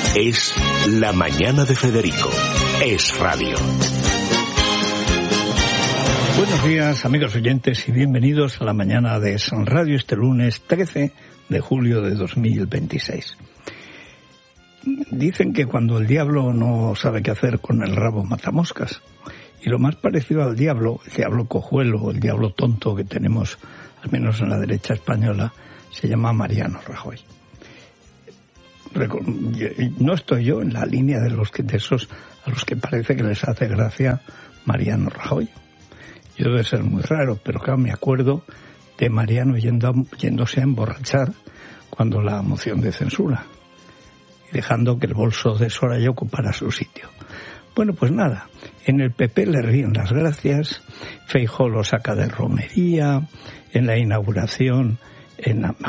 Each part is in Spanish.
Es La Mañana de Federico. Es radio. Buenos días, amigos oyentes, y bienvenidos a La Mañana de Es Radio este lunes 13 de julio de 2026. Dicen que cuando el diablo no sabe qué hacer con el rabo mata moscas. Y lo más parecido al diablo, el diablo cojuelo, el diablo tonto que tenemos, al menos en la derecha española, se llama Mariano Rajoy. No estoy yo en la línea de esos a los que parece que les hace gracia Mariano Rajoy. Yo debe ser muy raro, pero claro, me acuerdo de Mariano yéndose a emborrachar cuando la moción de censura y dejando que el bolso de Soraya ocupara su sitio. Bueno, pues nada, en el PP le ríen las gracias, Feijóo lo saca de romería, en la inauguración, en la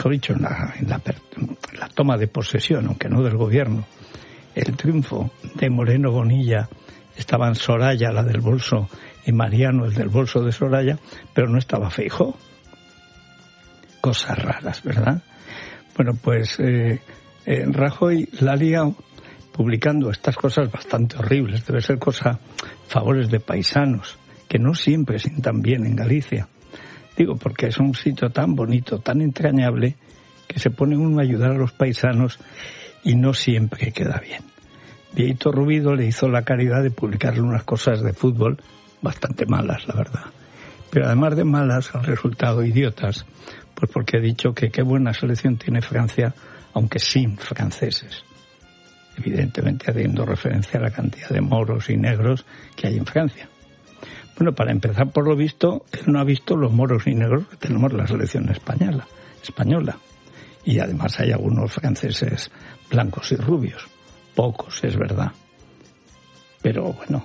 toma de posesión, aunque no del gobierno, el triunfo de Moreno Bonilla, estaban Soraya, la del bolso, y Mariano, el del bolso de Soraya, pero no estaba Feijóo. Cosas raras, ¿verdad? Bueno, pues Rajoy la ha liado publicando estas cosas bastante horribles. Debe ser favores de paisanos, que no siempre sientan bien en Galicia. Digo, porque es un sitio tan bonito, tan entrañable, que se pone uno a ayudar a los paisanos y no siempre queda bien. Bieito Rubido le hizo la caridad de publicarle unas cosas de fútbol bastante malas, la verdad. Pero además de malas, han resultado idiotas, pues porque ha dicho que qué buena selección tiene Francia, aunque sin franceses. Evidentemente haciendo referencia a la cantidad de moros y negros que hay en Francia. Bueno, para empezar, por lo visto, él no ha visto los moros y negros que tenemos en la selección española. Y además hay algunos franceses blancos y rubios. Pocos, es verdad. Pero bueno,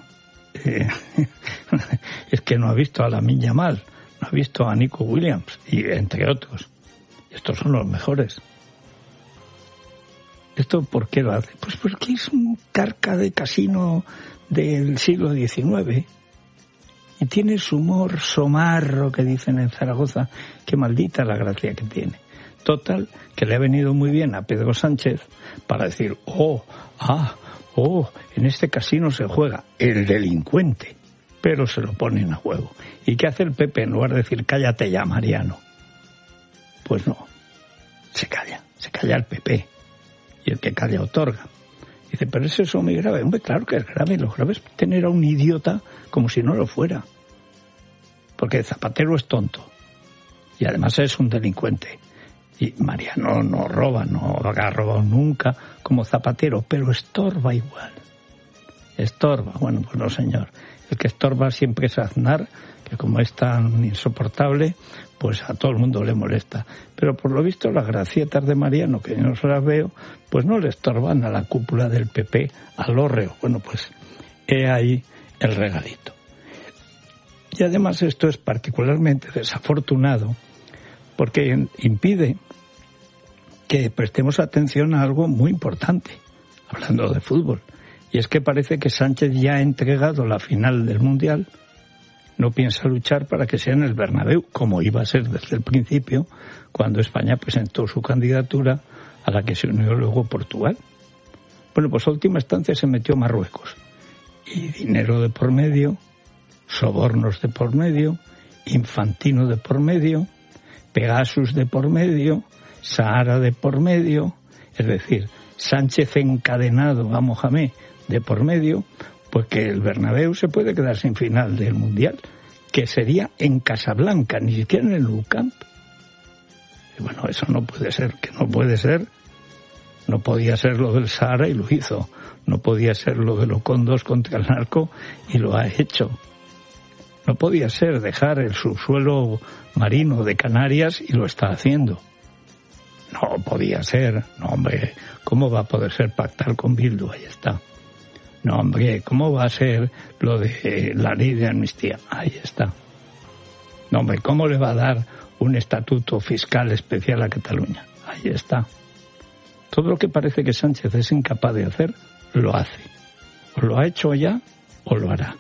es que no ha visto a Lamine Yamal, no ha visto a Nico Williams, y entre otros. Y estos son los mejores. ¿Esto por qué lo hace? Pues porque es un carca de casino del siglo XIX y tiene su humor somarro, que dicen en Zaragoza, que maldita la gracia que tiene. Total, que le ha venido muy bien a Pedro Sánchez para decir, en este casino se juega el delincuente, pero se lo ponen a juego. ¿Y qué hace el PP en lugar de decir, cállate ya, Mariano? Pues no, se calla el PP. Y el que calla otorga. Dice, pero ¿es eso muy grave? Hombre, claro que es grave. Lo grave es tener a un idiota como si no lo fuera. Porque Zapatero es tonto. Y además es un delincuente. Y Mariano no roba, no ha robado nunca como Zapatero, pero estorba igual. Estorba. Bueno, pues no, señor. El que estorba siempre es Aznar, que como es tan insoportable, pues a todo el mundo le molesta. Pero por lo visto las gracietas de Mariano, que yo no se las veo, pues no le estorban a la cúpula del PP, al hórreo. Bueno, pues he ahí el regalito. Y además esto es particularmente desafortunado porque impide que prestemos atención a algo muy importante, hablando de fútbol. Y es que parece que Sánchez ya ha entregado la final del Mundial. No piensa luchar para que sea en el Bernabéu, como iba a ser desde el principio, cuando España presentó su candidatura, a la que se unió luego Portugal. Bueno, pues a última instancia se metió Marruecos. Y dinero de por medio, sobornos de por medio, Infantino de por medio, Pegasus de por medio, Sahara de por medio, es decir, Sánchez encadenado a Mohamed de por medio, pues que el Bernabéu se puede quedar sin final del Mundial, que sería en Casablanca, ni siquiera en el Nou Camp. Y bueno, eso no puede ser, que no puede ser. No podía ser lo del Sahara y lo hizo. No podía ser lo de Locondos contra el narco y lo ha hecho. No podía ser dejar el subsuelo marino de Canarias y lo está haciendo. No podía ser. No, hombre, ¿cómo va a poder ser pactar con Bildu? Ahí está. No, hombre, ¿cómo va a ser lo de la ley de amnistía? Ahí está. No, hombre, ¿cómo le va a dar un estatuto fiscal especial a Cataluña? Ahí está. Todo lo que parece que Sánchez es incapaz de hacer, lo hace. O lo ha hecho ya o lo hará.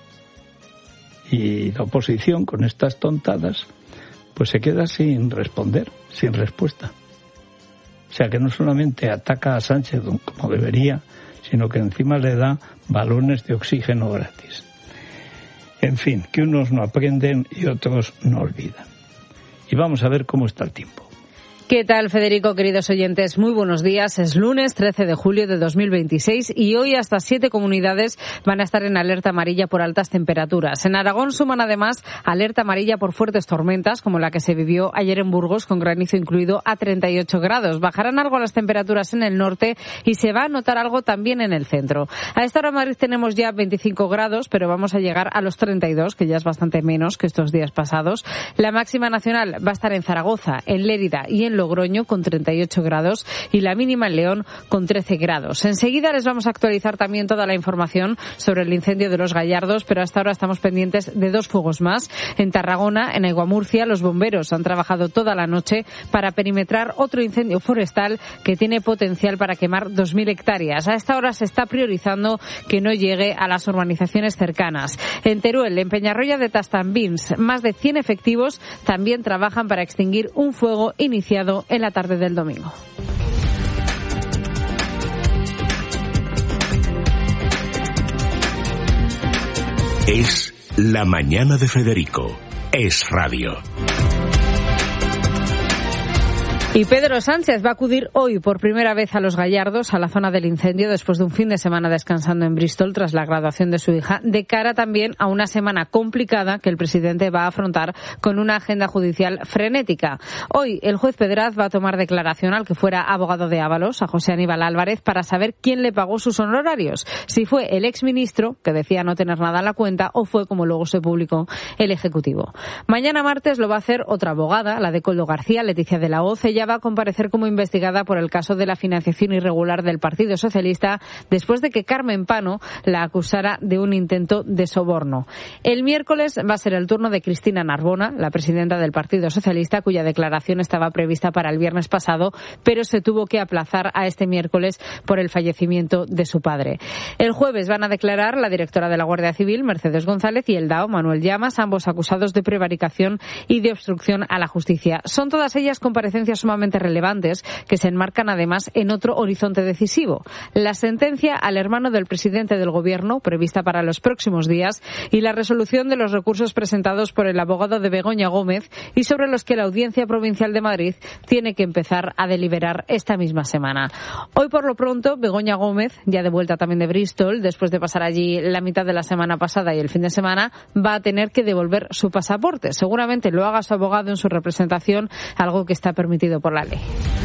Y la oposición, con estas tontadas, pues se queda sin responder, sin respuesta. O sea que no solamente ataca a Sánchez como debería, sino que encima le da balones de oxígeno gratis. En fin, que unos no aprenden y otros no olvidan. Y vamos a ver cómo está el tiempo. ¿Qué tal, Federico, queridos oyentes? Muy buenos días. Es lunes 13 de julio de 2026 y hoy hasta 7 comunidades van a estar en alerta amarilla por altas temperaturas. En Aragón suman además alerta amarilla por fuertes tormentas, como la que se vivió ayer en Burgos, con granizo incluido, a 38 grados. Bajarán algo las temperaturas en el norte y se va a notar algo también en el centro. A esta hora en Madrid tenemos ya 25 grados, pero vamos a llegar a los 32, que ya es bastante menos que estos días pasados. La máxima nacional va a estar en Zaragoza, en Lérida y en Logroño con 38 grados y la mínima en León con 13 grados. Enseguida les vamos a actualizar también toda la información sobre el incendio de Los Gallardos, pero hasta ahora estamos pendientes de 2 fuegos más. En Tarragona, en Aiguamurcia, los bomberos han trabajado toda la noche para perimetrar otro incendio forestal que tiene potencial para quemar 2.000 hectáreas. A esta hora se está priorizando que no llegue a las urbanizaciones cercanas. En Teruel, en Peñarroya de Tastambins, más de 100 efectivos también trabajan para extinguir un fuego iniciado en la tarde del domingo. Es la mañana de Federico. Es radio. Y Pedro Sánchez va a acudir hoy por primera vez a Los Gallardos, a la zona del incendio, después de un fin de semana descansando en Bristol tras la graduación de su hija, de cara también a una semana complicada que el presidente va a afrontar con una agenda judicial frenética. Hoy el juez Pedraz va a tomar declaración al que fuera abogado de Ábalos, a José Aníbal Álvarez, para saber quién le pagó sus honorarios, si fue el exministro, que decía no tener nada en la cuenta, o fue, como luego se publicó, el Ejecutivo. Mañana martes lo va a hacer otra abogada, la de Koldo García, Leticia de la Hoz. Ella va a comparecer como investigada por el caso de la financiación irregular del Partido Socialista después de que Carmen Pano la acusara de un intento de soborno. El miércoles va a ser el turno de Cristina Narbona, la presidenta del Partido Socialista, cuya declaración estaba prevista para el viernes pasado, pero se tuvo que aplazar a este miércoles por el fallecimiento de su padre. El jueves van a declarar la directora de la Guardia Civil, Mercedes González, y el DAO, Manuel Llamas, ambos acusados de prevaricación y de obstrucción a la justicia. Son todas ellas comparecencias sumamente relevantes que se enmarcan además en otro horizonte decisivo: la sentencia al hermano del presidente del Gobierno, prevista para los próximos días, y la resolución de los recursos presentados por el abogado de Begoña Gómez y sobre los que la Audiencia Provincial de Madrid tiene que empezar a deliberar esta misma semana. Hoy, por lo pronto, Begoña Gómez, ya de vuelta también de Bristol, después de pasar allí la mitad de la semana pasada y el fin de semana, va a tener que devolver su pasaporte. Seguramente lo haga su abogado en su representación, algo que está permitido por la ley.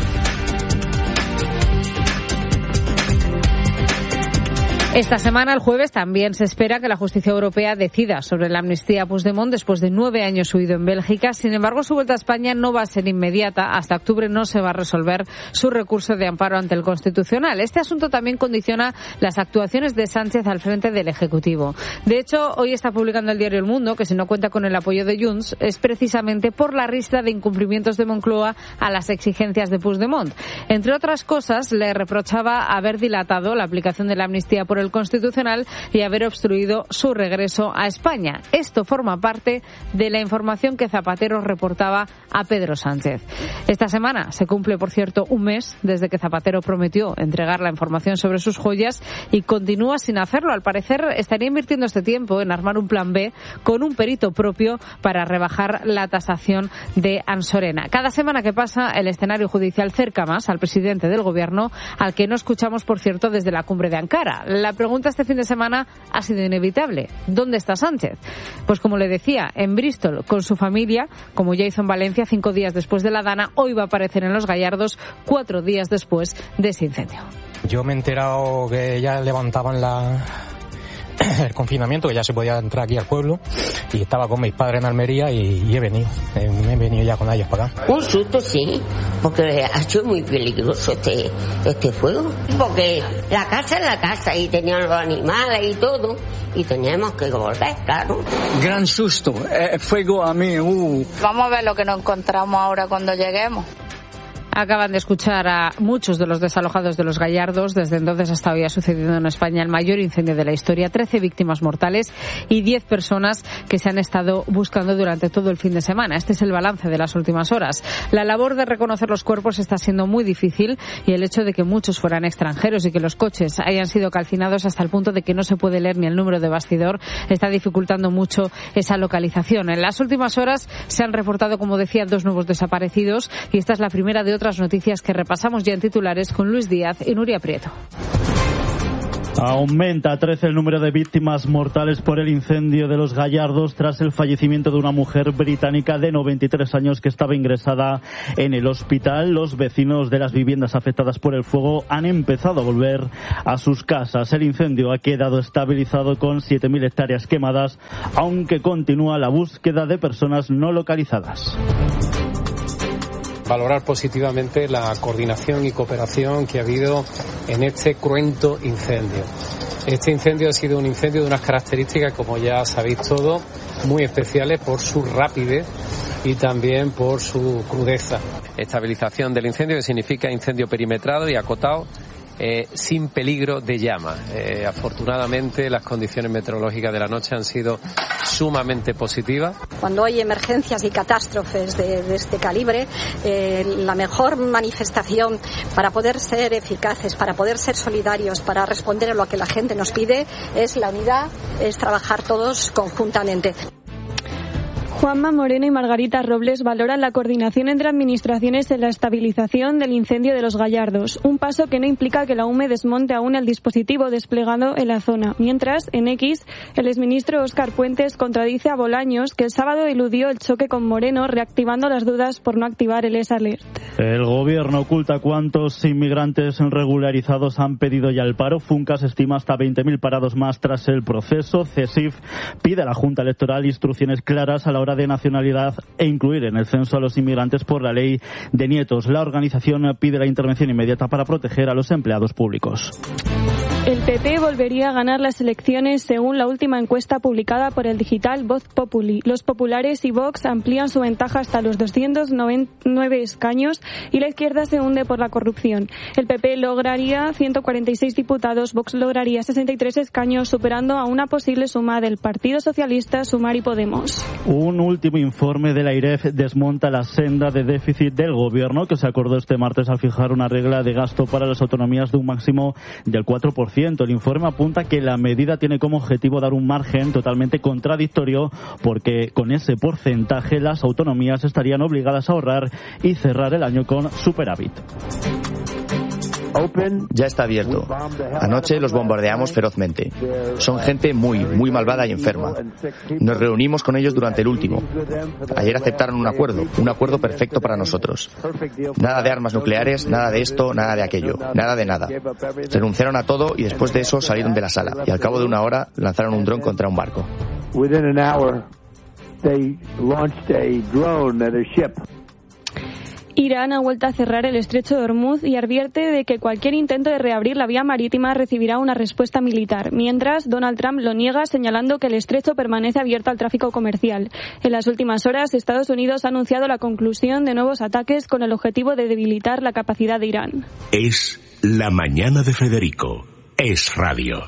Esta semana, el jueves, también se espera que la justicia europea decida sobre la amnistía a Puigdemont después de 9 años huido en Bélgica. Sin embargo, su vuelta a España no va a ser inmediata. Hasta octubre no se va a resolver su recurso de amparo ante el Constitucional. Este asunto también condiciona las actuaciones de Sánchez al frente del Ejecutivo. De hecho, hoy está publicando el diario El Mundo que si no cuenta con el apoyo de Junts es precisamente por la ristra de incumplimientos de Moncloa a las exigencias de Puigdemont. Entre otras cosas, le reprochaba haber dilatado la aplicación de la amnistía por el Constitucional y haber obstruido su regreso a España. Esto forma parte de la información que Zapatero reportaba a Pedro Sánchez. Esta semana se cumple, por cierto, un mes desde que Zapatero prometió entregar la información sobre sus joyas y continúa sin hacerlo. Al parecer estaría invirtiendo este tiempo en armar un plan B con un perito propio para rebajar la tasación de Ansorena. Cada semana que pasa, el escenario judicial cerca más al presidente del Gobierno, al que no escuchamos, por cierto, desde la cumbre de Ankara. La pregunta este fin de semana ha sido inevitable. ¿Dónde está Sánchez? Pues como le decía, en Bristol, con su familia, como ya hizo en Valencia 5 días después de la Dana, hoy va a aparecer en Los Gallardos 4 días después de ese incendio. Yo me he enterado que ya levantaban el confinamiento, que ya se podía entrar aquí al pueblo, y estaba con mis padres en Almería y he venido ya con ellos para acá. Un susto, sí, porque ha sido muy peligroso este fuego, porque la casa es la casa y tenían los animales y todo, y teníamos que volver, claro. Gran susto, fuego a mí. Vamos a ver lo que nos encontramos ahora cuando lleguemos. Acaban de escuchar a muchos de los desalojados de Los Gallardos. Desde entonces hasta hoy ha sucedido en España el mayor incendio de la historia. 13 víctimas mortales y 10 personas que se han estado buscando durante todo el fin de semana. Este es el balance de las últimas horas. La labor de reconocer los cuerpos está siendo muy difícil y el hecho de que muchos fueran extranjeros y que los coches hayan sido calcinados hasta el punto de que no se puede leer ni el número de bastidor está dificultando mucho esa localización. En las últimas horas se han reportado, como decía, 2 nuevos desaparecidos y esta es la primera de otras noticias que repasamos ya en titulares con Luis Díaz y Nuria Prieto. Aumenta a 13 el número de víctimas mortales por el incendio de Los Gallardos tras el fallecimiento de una mujer británica de 93 años que estaba ingresada en el hospital. Los vecinos de las viviendas afectadas por el fuego han empezado a volver a sus casas. El incendio ha quedado estabilizado con 7.000 hectáreas quemadas, aunque continúa la búsqueda de personas no localizadas. Valorar positivamente la coordinación y cooperación que ha habido en este cruento incendio. Este incendio ha sido un incendio de unas características, como ya sabéis todos, muy especiales por su rapidez y también por su crudeza. Estabilización del incendio, que significa incendio perimetrado y acotado, sin peligro de llama. Afortunadamente las condiciones meteorológicas de la noche han sido sumamente positivas. Cuando hay emergencias y catástrofes de este calibre, la mejor manifestación para poder ser eficaces, para poder ser solidarios, para responder a lo que la gente nos pide, es la unidad, es trabajar todos conjuntamente. Juanma Moreno y Margarita Robles valoran la coordinación entre administraciones en la estabilización del incendio de Los Gallardos, un paso que no implica que la UME desmonte aún el dispositivo desplegado en la zona. Mientras, en X, el exministro Óscar Puentes contradice a Bolaños, que el sábado eludió el choque con Moreno, reactivando las dudas por no activar el ES-Alert. El gobierno oculta cuántos inmigrantes regularizados han pedido ya el paro. Funcas estima hasta 20.000 parados más tras el proceso. CESIF pide a la Junta Electoral instrucciones claras a la hora de nacionalidad e incluir en el censo a los inmigrantes por la ley de nietos. La organización pide la intervención inmediata para proteger a los empleados públicos. El PP volvería a ganar las elecciones según la última encuesta publicada por el digital Voz Populi. Los populares y Vox amplían su ventaja hasta los 209 escaños y la izquierda se hunde por la corrupción. El PP lograría 146 diputados, Vox lograría 63 escaños, superando a una posible suma del Partido Socialista, Sumar y Podemos. Un último informe de la AIREF desmonta la senda de déficit del gobierno que se acordó este martes al fijar una regla de gasto para las autonomías de un máximo del 4%. El informe apunta que la medida tiene como objetivo dar un margen totalmente contradictorio porque con ese porcentaje las autonomías estarían obligadas a ahorrar y cerrar el año con superávit. Ya está abierto. Anoche los bombardeamos ferozmente. Son gente muy malvada y enferma. Nos reunimos con ellos durante el último. Ayer aceptaron un acuerdo perfecto para nosotros. Nada de armas nucleares, nada de esto, nada de aquello, nada de nada. Renunciaron a todo y después de eso salieron de la sala y al cabo de una hora lanzaron un dron contra un barco. Irán ha vuelto a cerrar el estrecho de Hormuz y advierte de que cualquier intento de reabrir la vía marítima recibirá una respuesta militar. Mientras, Donald Trump lo niega, señalando que el estrecho permanece abierto al tráfico comercial. En las últimas horas, Estados Unidos ha anunciado la conclusión de nuevos ataques con el objetivo de debilitar la capacidad de Irán. Es La Mañana de Federico. Es Radio.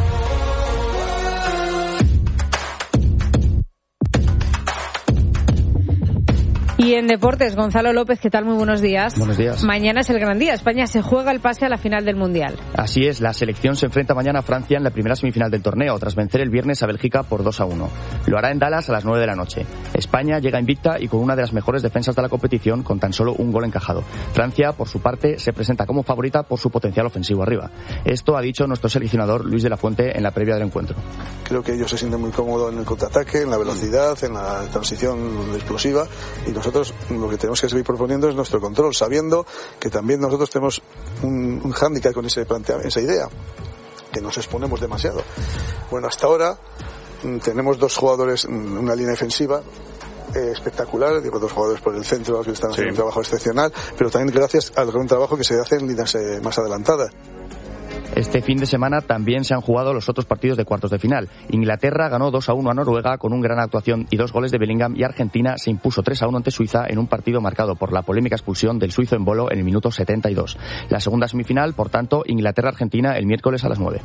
Y en deportes, Gonzalo López, ¿qué tal? Muy buenos días. Buenos días. Mañana es el gran día. España se juega el pase a la final del Mundial. Así es, la selección se enfrenta mañana a Francia en la primera semifinal del torneo, tras vencer el viernes a Bélgica por 2-1. Lo hará en Dallas a las 9 de la noche. España llega invicta y con una de las mejores defensas de la competición, con tan solo un gol encajado. Francia, por su parte, se presenta como favorita por su potencial ofensivo arriba. Esto ha dicho nuestro seleccionador Luis de la Fuente en la previa del encuentro. Creo que ellos se sienten muy cómodos en el contraataque, en la velocidad, en la transición explosiva, y nosotros lo que tenemos que seguir proponiendo es nuestro control, sabiendo que también nosotros tenemos un hándicap con esa idea, que nos exponemos demasiado. Bueno, hasta ahora tenemos dos jugadores, una línea defensiva espectacular, digo, dos jugadores por el centro que están haciendo un trabajo excepcional, pero también gracias al gran trabajo que se hace en líneas más adelantadas. Este fin de semana también se han jugado los otros partidos de cuartos de final. Inglaterra ganó 2-1 a Noruega con una gran actuación y 2 goles de Bellingham, y Argentina se impuso 3-1 ante Suiza en un partido marcado por la polémica expulsión del suizo Embolo en el minuto 72. La segunda semifinal, por tanto, Inglaterra-Argentina el miércoles a las 9.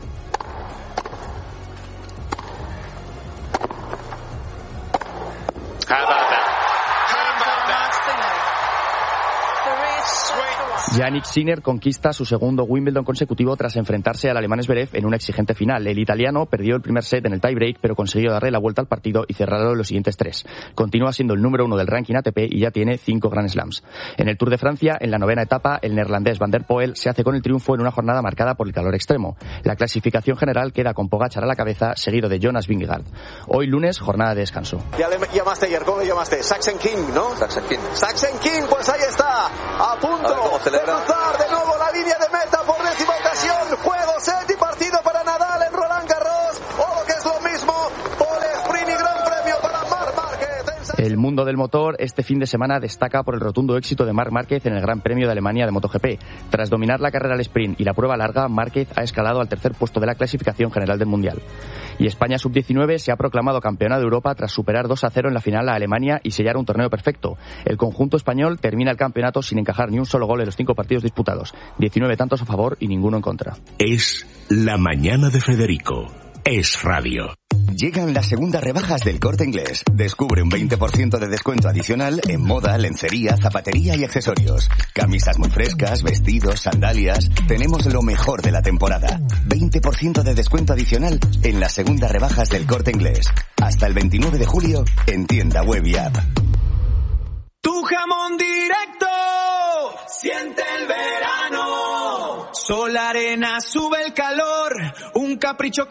Jannik Sinner conquista su segundo Wimbledon consecutivo tras enfrentarse al alemán Zverev en una exigente final. El italiano perdió el primer set en el tiebreak, pero consiguió darle la vuelta al partido y cerrarlo en los siguientes 3. Continúa siendo el número 1 del ranking ATP y ya tiene 5 Grand Slams. En el Tour de Francia, en la 9ª etapa, el neerlandés Van der Poel se hace con el triunfo en una jornada marcada por el calor extremo. La clasificación general queda con Pogačar a la cabeza, seguido de Jonas Vingegaard. Hoy lunes, jornada de descanso. Ya le llamaste ayer, ¿cómo le llamaste? Saxen King, ¿no? Saxen King. Saxen King, pues ahí está, a punto de cruzar de nuevo la línea de meta por 10ª ocasión. Juego, set y partido para Nadal en Roland Garros, o lo que es lo mismo, pole sprint y gran premio para Marc Márquez. El mundo del motor este fin de semana destaca por el rotundo éxito de Marc Márquez en el Gran Premio de Alemania de MotoGP. Tras dominar la carrera al sprint y la prueba larga, Márquez ha escalado al tercer puesto de la clasificación general del Mundial. Y España Sub-19 se ha proclamado campeona de Europa tras superar 2-0 en la final a Alemania y sellar un torneo perfecto. El conjunto español termina el campeonato sin encajar ni un solo gol en los 5 partidos disputados. 19 tantos a favor y ninguno en contra. Es La Mañana de Federico. Es radio. Llegan las segundas rebajas del Corte Inglés. Descubre un 20% de descuento adicional en moda, lencería, zapatería y accesorios. Camisas muy frescas, vestidos, sandalias. Tenemos lo mejor de la temporada. 20% de descuento adicional en las segundas rebajas del Corte Inglés. Hasta el 29 de julio en tienda web y app. Tu jamón directo, siente el verano. Sol, arena, sube el calor. Un capricho